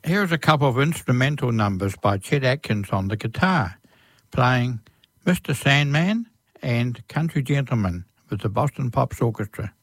Here is a couple of instrumental numbers by Chet Atkins on the guitar, playing Mr. Sandman and Country Gentleman with the Boston Pops Orchestra.